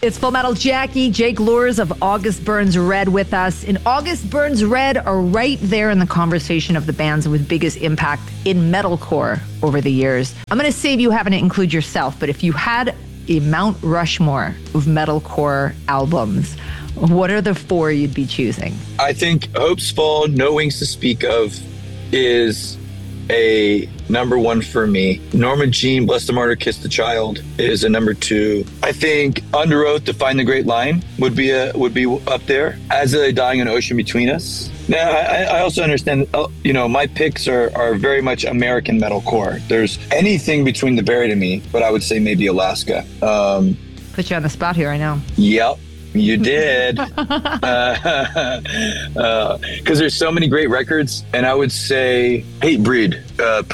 It's Full Metal Jackie, Jake Luhrs of August Burns Red with us. And August Burns Red are right there in the conversation of the bands with biggest impact in metalcore over the years. I'm going to save you having to include yourself, but if you had a Mount Rushmore of metalcore albums, what are the 4 you'd be choosing? I think Hope's Fall, No Wings to Speak Of is a number 1 for me. Norma Jean, Bless the Martyr, Kiss the Child is a number 2. I think Under Oath, Define the Great Line would be up there. As a Dying an Ocean Between Us. Now, I also understand, my picks are very much American metalcore. There's anything between the Buried and Me, but I would say maybe Alaska. Put you on the spot here, I know. Yep. You did. Because there's so many great records. And I would say Hatebreed,